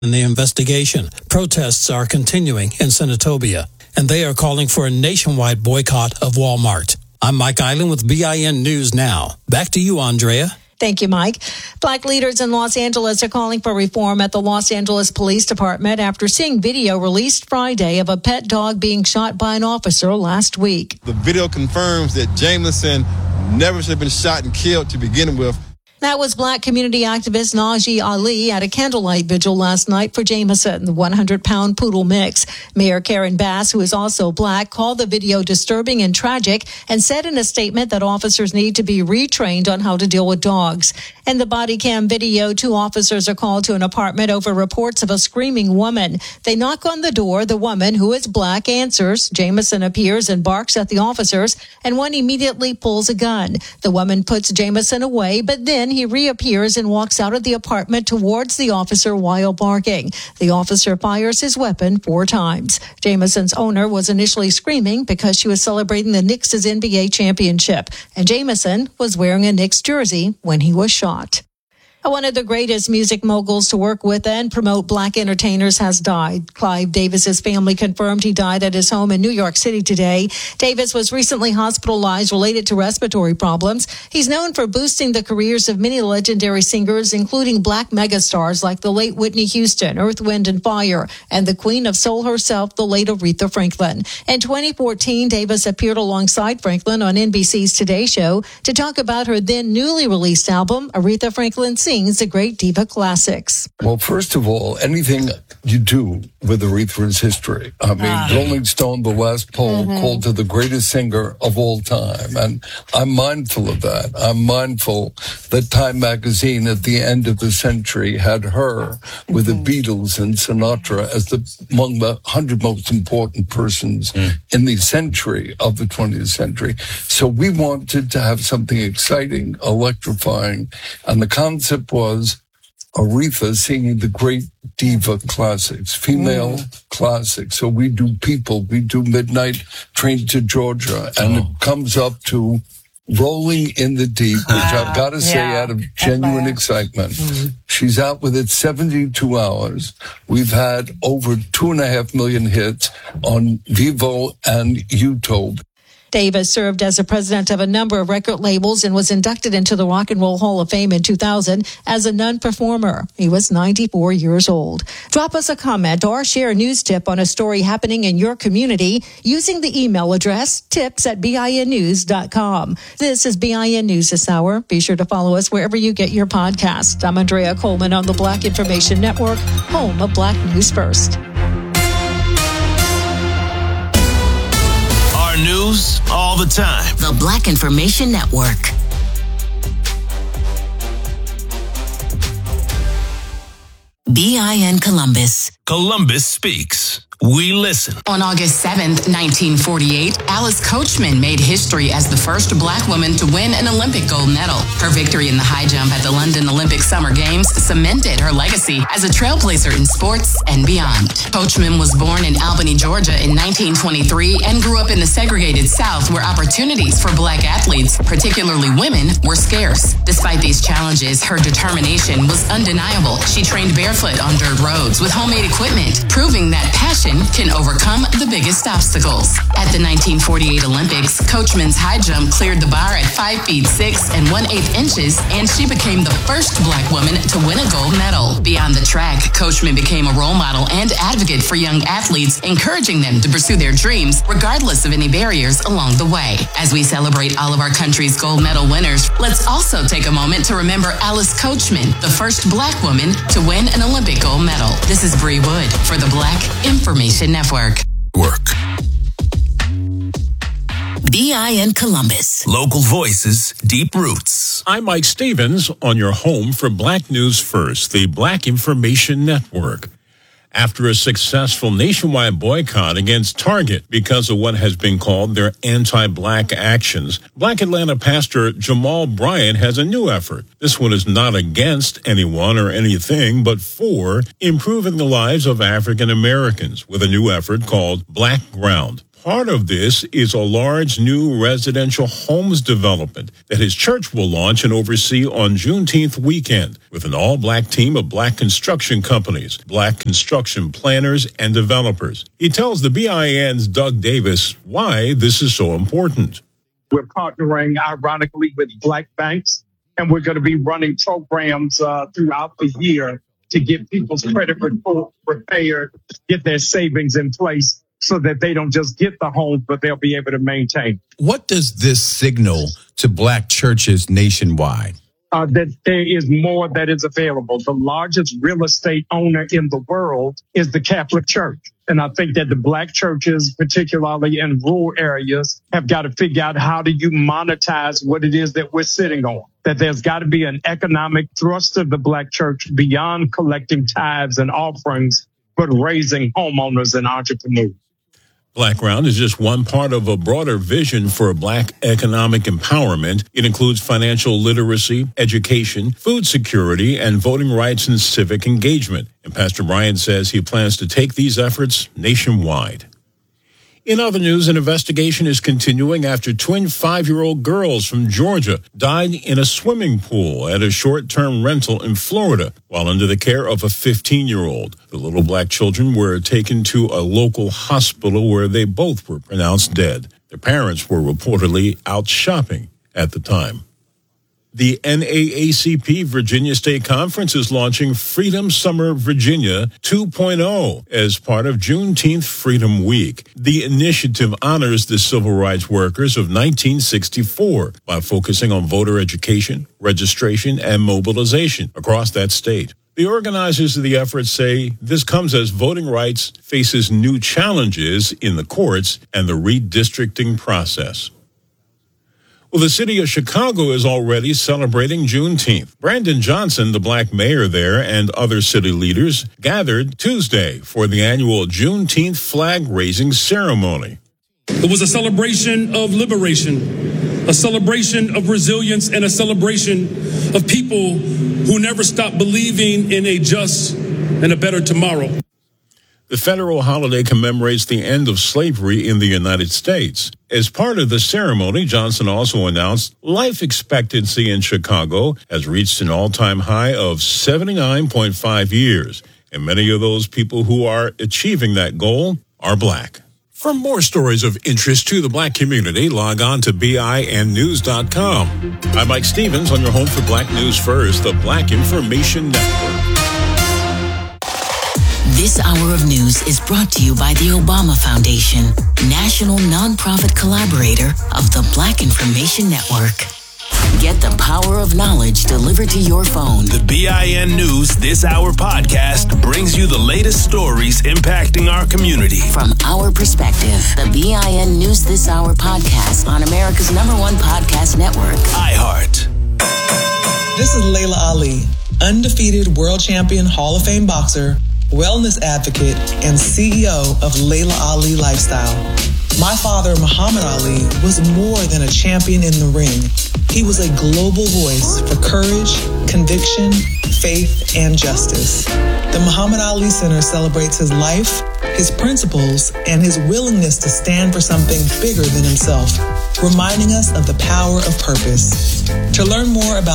in the investigation. Protests are continuing in Senatobia, and they are calling for a nationwide boycott of Walmart. I'm Mike Island with BIN News Now. Back to you, Andrea. Thank you, Mike. Black leaders in Los Angeles are calling for reform at the Los Angeles Police Department after seeing video released Friday of a pet dog being shot by an officer last week. The video confirms that Jameson never should have been shot and killed to begin with. That was Black community activist Najee Ali at a candlelight vigil last night for Jameson, the 100-pound poodle mix. Mayor Karen Bass, who is also Black, called the video disturbing and tragic and said in a statement that officers need to be retrained on how to deal with dogs. In the body cam video, 2 officers are called to an apartment over reports of a screaming woman. They knock on the door. The woman, who is Black, answers. Jameson appears and barks at the officers, and one immediately pulls a gun. The woman puts Jameson away, but then he reappears and walks out of the apartment towards the officer while barking. The officer fires his weapon 4 times. Jameson's owner was initially screaming because she was celebrating the Knicks' NBA championship, and Jameson was wearing a Knicks jersey when he was shot. One of the greatest music moguls to work with and promote Black entertainers has died. Clive Davis's family confirmed he died at his home in New York City today. Davis was recently hospitalized related to respiratory problems. He's known for boosting the careers of many legendary singers, including Black megastars like the late Whitney Houston, Earth, Wind and Fire, and the Queen of Soul herself, the late Aretha Franklin. In 2014, Davis appeared alongside Franklin on NBC's Today Show to talk about her then newly released album, Aretha Franklin Sings the Great Diva Classics. Well, first of all, anything you do with Aretha's history. I mean, Rolling Stone, the last poll, called her the greatest singer of all time. And I'm mindful of that. I'm mindful that Time magazine at the end of the century had her with the Beatles and Sinatra as among the 100 most important persons in the century of the 20th century. So we wanted to have something exciting, electrifying, and the concept was Aretha singing the great diva classics, female classics. So we do People, we do Midnight Train to Georgia, and it comes up to Rolling in the Deep, which I've got to say out of genuine excitement. She's out with it 72 hours. We've had over 2.5 million hits on Vivo and YouTube. Davis served as a president of a number of record labels and was inducted into the Rock and Roll Hall of Fame in 2000 as a non-performer. He was 94 years old. Drop us a comment or share a news tip on a story happening in your community using the email address tips@binnews.com. This is BIN News this hour. Be sure to follow us wherever you get your podcast. I'm Andrea Coleman on the Black Information Network, home of Black News First. News all the time. The Black Information Network. BIN Columbus. Columbus speaks. We listen. On August 7th, 1948, Alice Coachman made history as the first Black woman to win an Olympic gold medal. Her victory in the high jump at the London Olympic Summer Games cemented her legacy as a trailblazer in sports and beyond. Coachman was born in Albany, Georgia in 1923 and grew up in the segregated South where opportunities for Black athletes, particularly women, were scarce. Despite these challenges, her determination was undeniable. She trained barefoot on dirt roads with homemade equipment, proving that passion can overcome the biggest obstacles. At the 1948 Olympics, Coachman's high jump cleared the bar at 5 feet 6 1/8 inches, and she became the first Black woman to win a gold medal. Beyond the track, Coachman became a role model and advocate for young athletes, encouraging them to pursue their dreams regardless of any barriers along the way. As we celebrate all of our country's gold medal winners, let's also take a moment to remember Alice Coachman, the first Black woman to win an Olympic gold medal. This is Bree Wood for the Black Information Network. BIN Columbus. Local voices, deep roots. I'm Mike Stevens on your home for Black News First, the Black Information Network. After a successful nationwide boycott against Target because of what has been called their anti-Black actions, Black Atlanta pastor Jamal Bryant has a new effort. This one is not against anyone or anything, but for improving the lives of African Americans with a new effort called Black Ground. Part of this is a large new residential homes development that his church will launch and oversee on Juneteenth weekend with an all-black team of black construction companies, black construction planners, and developers. He tells the BIN's Doug Davis why this is so important. We're partnering, ironically, with black banks, and we're going to be running programs throughout the year to get people's credit report repaired, get their savings in place so that they don't just get the homes, but they'll be able to maintain. What does this signal to black churches nationwide? That there is more that is available. The largest real estate owner in the world is the Catholic Church. And I think that the black churches, particularly in rural areas, have got to figure out how do you monetize what it is that we're sitting on. That there's got to be an economic thrust of the black church beyond collecting tithes and offerings, but raising homeowners and entrepreneurs. BlackRound is just one part of a broader vision for black economic empowerment. It includes financial literacy, education, food security, and voting rights and civic engagement. And Pastor Bryant says he plans to take these efforts nationwide. In other news, an investigation is continuing after twin 5-year-old girls from Georgia died in a swimming pool at a short-term rental in Florida while under the care of a 15-year-old. The little black children were taken to a local hospital where they both were pronounced dead. Their parents were reportedly out shopping at the time. The NAACP Virginia State Conference is launching Freedom Summer Virginia 2.0 as part of Juneteenth Freedom Week. The initiative honors the civil rights workers of 1964 by focusing on voter education, registration, and mobilization across that state. The organizers of the effort say this comes as voting rights faces new challenges in the courts and the redistricting process. Well, the city of Chicago is already celebrating Juneteenth. Brandon Johnson, the black mayor there, and other city leaders gathered Tuesday for the annual Juneteenth flag-raising ceremony. It was a celebration of liberation, a celebration of resilience, and a celebration of people who never stopped believing in a just and a better tomorrow. The federal holiday commemorates the end of slavery in the United States. As part of the ceremony, Johnson also announced life expectancy in Chicago has reached an all-time high of 79.5 years, and many of those people who are achieving that goal are black. For more stories of interest to the black community, log on to BINnews.com. I'm Mike Stevens on your home for Black News First, the Black Information Network. This hour of news is brought to you by the Obama Foundation, national nonprofit collaborator of the Black Information Network. Get the power of knowledge delivered to your phone. The BIN News This Hour podcast brings you the latest stories impacting our community. From our perspective, the BIN News This Hour podcast on America's #1 podcast network, iHeart. This is Layla Ali, undefeated world champion, Hall of Fame boxer, wellness advocate, and CEO of Layla Ali Lifestyle. My father, Muhammad Ali, was more than a champion in the ring. He was a global voice for courage, conviction, faith, and justice. The Muhammad Ali Center celebrates his life, his principles, and his willingness to stand for something bigger than himself, reminding us of the power of purpose. To learn more about